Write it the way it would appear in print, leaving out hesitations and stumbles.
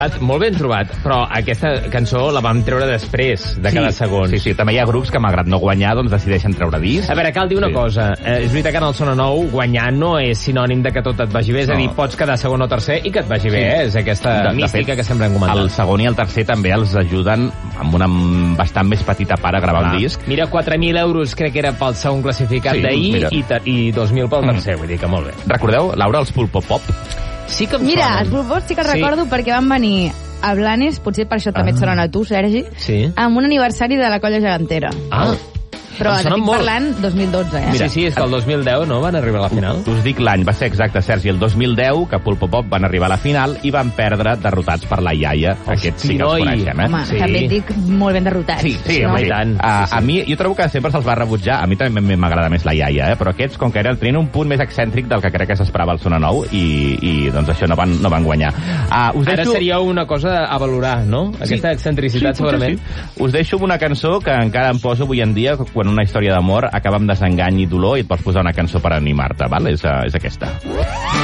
Molt ben trobat, però aquesta cançó la vam treure després de cada segon. Sí, també hi ha grups que, malgrat no guanyar, doncs decideixen treure disc. A veure, cal dir una cosa. És veritat que en el Sona Nou guanyar no és sinònim de que tot et vagi bé, és a dir, pots quedar segon o tercer i que et vagi bé, és aquesta mística que sempre hem comentat. El segon i el tercer també els ajuden amb una bastant més petita part a gravar un disc. Mira, 4.000 euros crec que era pel segon classificat d'ahir i 2.000 pel tercer, vull dir que molt bé. Recordeu, Laura, els Pulpo Pop? Sí que em Mira, sonen. els Pulpos sí que els recordo perquè van venir a Blanes, potser per això també et sonen a tu, Sergi, amb un aniversari de la Colla Gegantera. Però estic parlant 2012, Mira, sí, és que el 2010 no van arribar a la final. Us dic l'any, va ser exacte, Sergi, el 2010, que Pulpo Pop van arribar a la final i van perdre derrotats per la Iaia. Aquests sí que els coneixem, Home, també et dic molt ben derrotats. Sí, home, i tant. A mi, jo trobo que sempre se'ls va rebutjar, a mi també m'agrada més la Iaia, però aquests, com que tenien un punt més excèntric del que crec que s'esperava al Sona Nou, i doncs això no van guanyar. Ara seria una cosa a valorar, no? Aquesta excentricitat, segurament. Us deixo amb una cançó que encara em poso avui en dia, quan una història d'amor acaba amb desengany i dolor i et pots posar una cançó per animar-te, val? És aquesta.